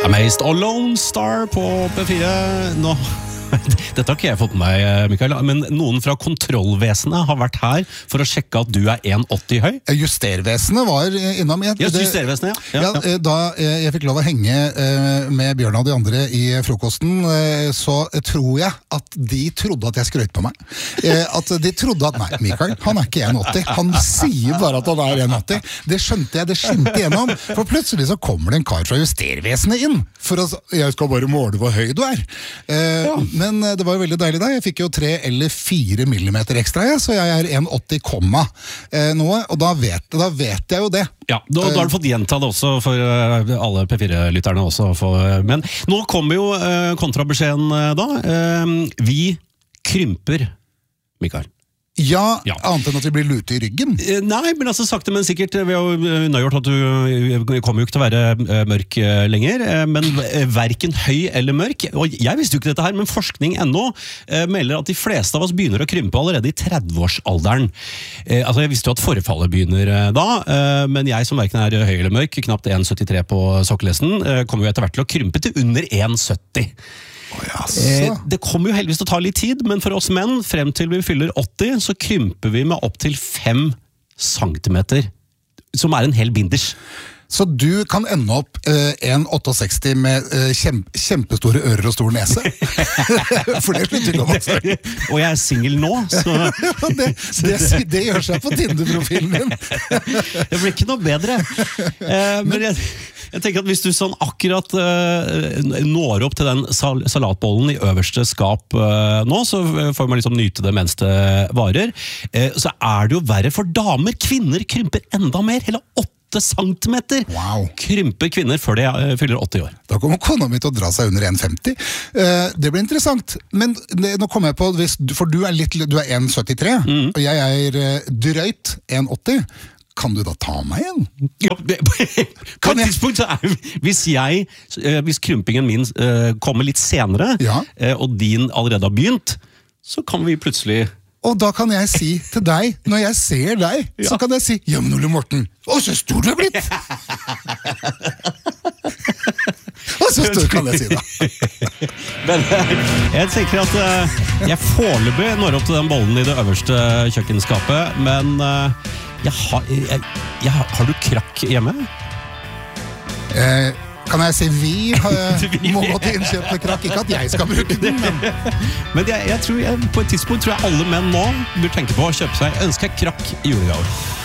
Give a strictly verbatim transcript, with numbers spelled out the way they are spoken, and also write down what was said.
Amazed og Lone Star på P fire. Nå, dette har ikke jeg fått med meg, Mikael, men noen fra kontrollvesenet har vært her for å sjekke at du er en åtti høy. Justervesenet var innom. Jeg, ja, justervesenet, ja. Ja, ja. Da jeg fikk lov å henge med Bjørn og de andre i frokosten, så tror jeg at de trodde at jeg skrøt på meg. At de trodde at, nei, Mikael, han er ikke en åtti. Han sier bare at han er en åtti. Det skjønte jeg, det skjønte igjennom. For plutselig så kommer det en kar fra justervesenet inn, for å, jeg skal bare måle hvor høy du er. Ja. Men det var jo veldig deilig da. Jeg fikk jo tre eller fire millimeter ekstra, ja, så jeg er en åtti komma noe, og da vet, da vet jeg jo det. Ja, da, da har du fått gjenta det også for alle P fire-lytterne også. For, men nå kommer jo uh, kontrabeskjeden uh, da. Uh, vi krymper, Mikael. Ja, ja, annet enn at vi blir lute i ryggen. Nei, men altså sakte, men sikkert. Vi har jo unnagjort at du kommer jo ikke til å være mørk lenger, men hverken høy eller mørk. Og jeg visste jo ikke dette her, men forskning ennå melder at de fleste av oss begynner å krympe allerede i tretti-årsalderen. Altså, jeg visste jo at forfallet begynner da, men jeg som hverken er høy eller mørk, knapt en syttitre på sokkelesten, kommer jo etter hvert til å krympe til under en sytti. Oh, ja, eh, det kommer jo heldigvis til å ta litt tid, men for oss menn, frem til vi fyller åtti, så krymper vi med opp til fem centimeter, som er en hel binders. Så du kan ende opp eh, en seksti åtte med eh, kjempe, kjempestore ører og stor nese? For det slutter ikke om å si. Og jeg er single nå, så... det, det, det gjør seg på Tinder-profilen din. Det blir ikke noe bedre. Eh, men jeg... Jeg tenker at hvis du sånn akkurat uh, når opp til den sal salatbollen i øverste skap uh, nå, så får man liksom nyte det mens det varer. Uh, så er det jo verre for damer. Kvinner krymper enda mer, hele åtte centimeter. Wow. Krymper kvinner før de uh, fyller åtti år. Da kommer kona mi til å dra seg under en femti. Uh, det blir interessant. Men det, nå kommer jeg på, hvis, for du er, litt, du er en syttitre, mm. og jeg er uh, drøyt en åtti. Kan du da ta meg igjen? Ja, på et tidspunkt så er hvis jeg, hvis krympingen min uh, kommer litt senere, ja. uh, og din allerede har begynt, så kan vi plutselig... Og da kan jeg si til deg, når jeg ser deg, ja. Så kan jeg si, ja, men Ole Morten, å, så stor du er blitt! Og så stor kan jeg si da. Men jeg tenker at uh, jeg foreløpig når opp til den bollen i det øverste kjøkkenskapet, men... Uh, Jeg har, jeg, jeg, har du krakk hjemme? Eh, kan jeg si vi har, må gå til innkjøp med krakk, ikke at jeg skal bruke den. Men, men jeg, jeg tror jeg, på et tidspunkt tror jeg alle menn nå burde tenke på å kjøpe seg ønske krakk i julegave.